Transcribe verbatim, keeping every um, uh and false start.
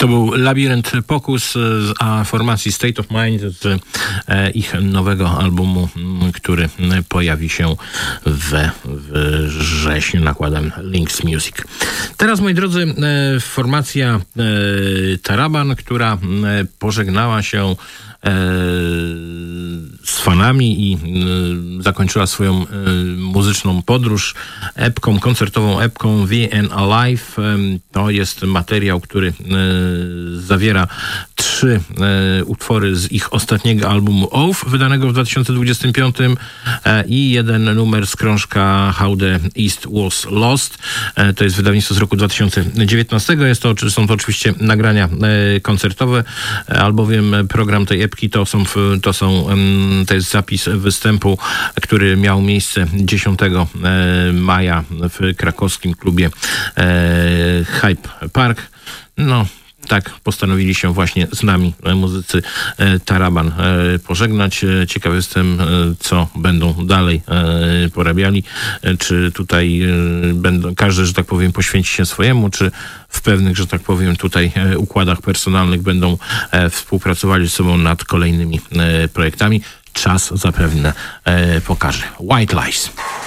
To był Labirynt Pokus, a formacji State of Mind z ich nowego albumu, który pojawi się we wrześniu nakładem Lynx Music. Teraz, moi drodzy, formacja Taraban, która pożegnała się z fanami i zakończyła swoją muzyczną podróż epką, koncertową epką The and Alive. To jest materiał, który zawiera trzy utwory z ich ostatniego albumu Oath, wydanego w dwa tysiące dwudziestym piątym, i jeden numer z krążka How the East Was Lost. To jest wydawnictwo z roku dwa tysiące dziewiętnastego. Jest to, są to oczywiście nagrania koncertowe, albowiem program tej epki to są, to są to jest zapis występu, który miał miejsce dziesiątego maja w krakowskim klubie Hyde Park. No, tak postanowili się właśnie z nami muzycy Taraban pożegnać. Ciekaw jestem, co będą dalej porabiali. Czy tutaj będą, każdy, że tak powiem, poświęci się swojemu, czy w pewnych, że tak powiem, tutaj układach personalnych będą współpracowali ze sobą nad kolejnymi projektami. Czas zapewne pokaże. White Lies.